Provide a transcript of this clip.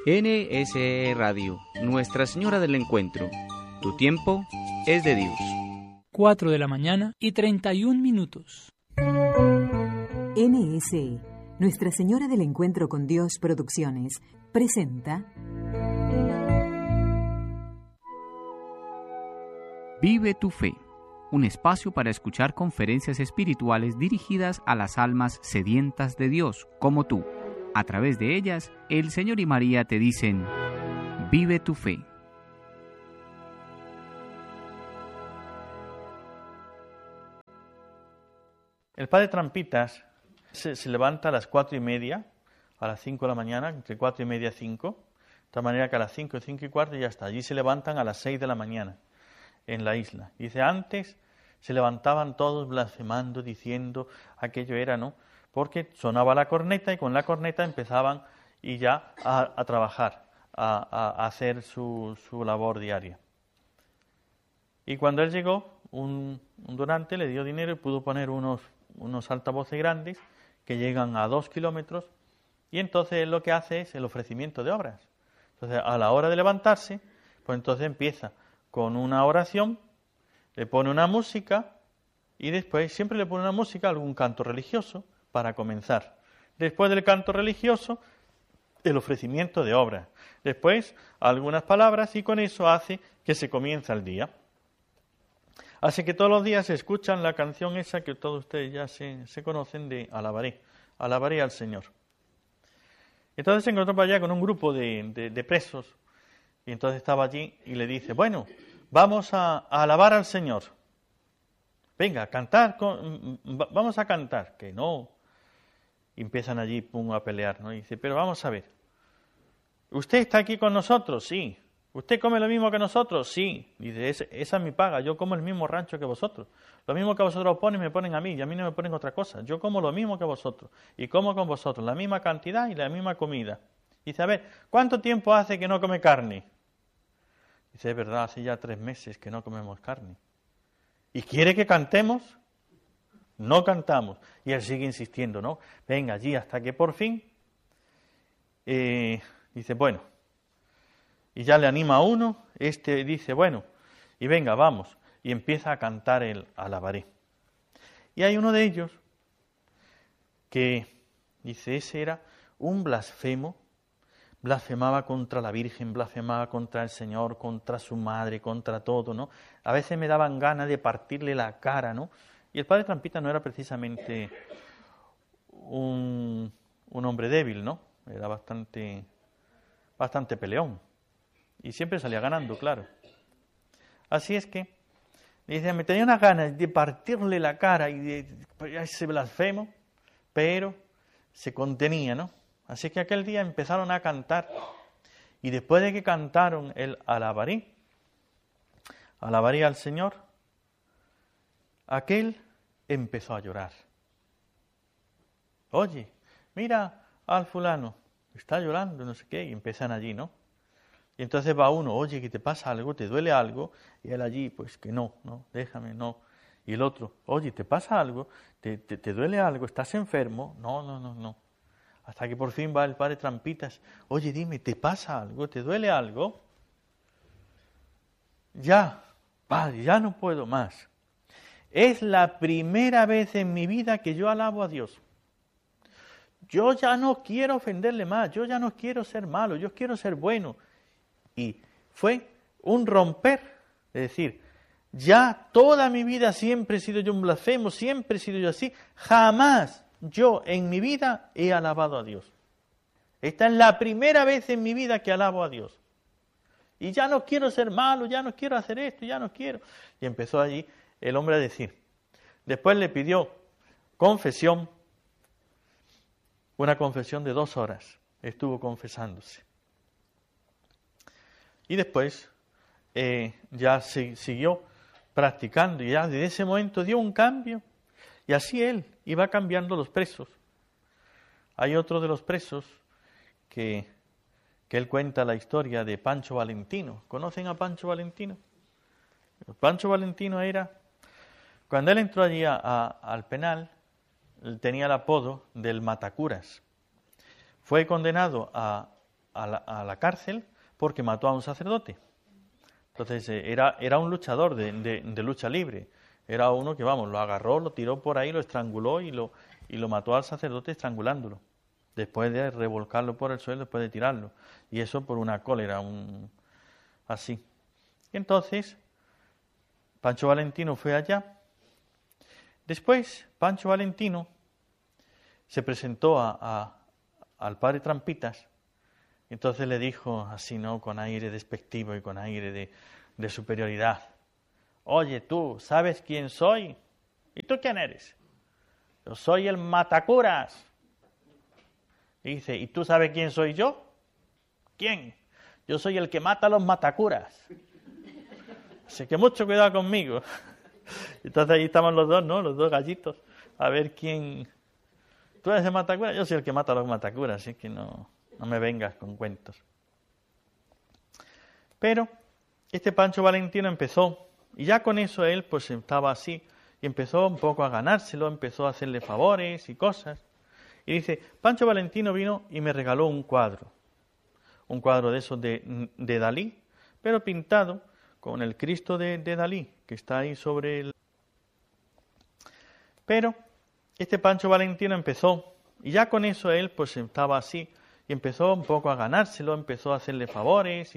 NSE Radio, Nuestra Señora del Encuentro. Tu tiempo es de Dios. 4 de la mañana y 31 minutos. NSE, Nuestra Señora del Encuentro con Dios Producciones, presenta Vive tu fe, un espacio para escuchar conferencias espirituales dirigidas a las almas sedientas de Dios, como tú. A través de ellas, el Señor y María te dicen, vive tu fe. El padre Trampitas se levanta a las 4:30, a las 5 de la mañana, entre 4:30 y 5, de tal manera que a las 5 y 5 y cuarto ya está. Allí se levantan a las 6 de la mañana, en la isla. Dice, antes se levantaban todos blasfemando, diciendo, aquello era, ¿no? Porque sonaba la corneta y con la corneta empezaban y ya a trabajar, a hacer su labor diaria. Y cuando él llegó, un donante le dio dinero y pudo poner unos altavoces grandes que llegan a 2 kilómetros, y entonces él lo que hace es el ofrecimiento de obras. Entonces, a la hora de levantarse, pues entonces empieza con una oración, le pone una música y después siempre le pone una música, algún canto religioso, para comenzar. Después del canto religioso, el ofrecimiento de obras. Después, algunas palabras y con eso hace que se comienza el día. Así que todos los días se escuchan la canción esa que todos ustedes ya se conocen de Alabaré al Señor. Entonces se encontró para allá con un grupo de presos y entonces estaba allí y le dice, bueno, vamos a alabar al Señor. Venga, a cantar, vamos a cantar. Que no. Y empiezan allí a pelear, ¿no? Y dice, pero vamos a ver, ¿usted está aquí con nosotros? Sí. ¿Usted come lo mismo que nosotros? Sí. Dice, esa es mi paga, yo como el mismo rancho que vosotros. Lo mismo que vosotros ponen, me ponen a mí, y a mí no me ponen otra cosa. Yo como lo mismo que vosotros, y como con vosotros, la misma cantidad y la misma comida. Dice, a ver, ¿cuánto tiempo hace que no come carne? Dice, es verdad, hace ya 3 meses que no comemos carne. ¿Y quiere que cantemos? No cantamos. Y él sigue insistiendo, ¿no? Venga allí hasta que por fin dice, bueno, y ya le anima a uno, dice, bueno, y venga, vamos, y empieza a cantar el Alabaré. Y hay uno de ellos que dice, ese era un blasfemo, blasfemaba contra la Virgen, blasfemaba contra el Señor, contra su madre, contra todo, ¿no? A veces me daban ganas de partirle la cara, ¿no? Y el padre Trampita no era precisamente un hombre débil, ¿no? Era bastante peleón. Y siempre salía ganando, claro. Así es que, dice, me tenía unas ganas de partirle la cara y de ese blasfemo, pero se contenía, ¿no? Así que aquel día empezaron a cantar. Y después de que cantaron el Alabaré al Señor, aquel empezó a llorar. Oye, mira al fulano, está llorando, no sé qué, y empiezan allí, ¿no? Y entonces va uno, oye, ¿que te pasa algo? ¿Te duele algo? Y él allí, pues que no, déjame, no. Y el otro, oye, ¿te pasa algo? ¿Te duele algo? ¿Estás enfermo? No. Hasta que por fin va el padre Trampitas, oye, dime, ¿te pasa algo? ¿Te duele algo? Ya, padre, ya no puedo más. Es la primera vez en mi vida que yo alabo a Dios. Yo ya no quiero ofenderle más, yo ya no quiero ser malo, yo quiero ser bueno. Y fue un romper, es decir, ya toda mi vida siempre he sido yo un blasfemo, siempre he sido yo así, jamás yo en mi vida he alabado a Dios. Esta es la primera vez en mi vida que alabo a Dios. Y ya no quiero ser malo, ya no quiero hacer esto, ya no quiero. Y empezó allí el hombre a decir. Después le pidió confesión, una confesión de 2 horas, estuvo confesándose. Y después ya siguió practicando y ya desde ese momento dio un cambio. Y así él iba cambiando los presos. Hay otro de los presos que él cuenta la historia de Pancho Valentino. ¿Conocen a Pancho Valentino? Pancho Valentino era, cuando él entró allí al penal, él tenía el apodo del Matacuras. Fue condenado a a la cárcel porque mató a un sacerdote. Entonces era un luchador de lucha libre. Era uno que, lo agarró, lo tiró por ahí, lo estranguló y lo mató al sacerdote estrangulándolo. Después de revolcarlo por el suelo, después de tirarlo. Y eso por una cólera, así. Y entonces, Pancho Valentino fue allá. Después, Pancho Valentino se presentó al padre Trampitas. Entonces le dijo así, ¿no?, con aire despectivo y con aire de superioridad: oye, tú, ¿sabes quién soy? ¿Y tú quién eres? Yo soy el matacuras. Y dice: ¿y tú sabes quién soy yo? ¿Quién? Yo soy el que mata a los matacuras. Así que mucho cuidado conmigo. Entonces ahí estaban los dos, ¿no?, los dos gallitos, a ver quién. ¿Tú eres el matacuras? Yo soy el que mata a los matacuras, así que no me vengas con cuentos. Pero este Pancho Valentino empezó, y ya con eso él pues estaba así, y empezó un poco a ganárselo, empezó a hacerle favores y cosas. Y dice: Pancho Valentino vino y me regaló un cuadro de esos de Dalí, pero pintado con el Cristo de Dalí, que está ahí sobre el... Pero este Pancho Valentino empezó, y ya con eso él pues estaba así, y empezó un poco a ganárselo, empezó a hacerle favores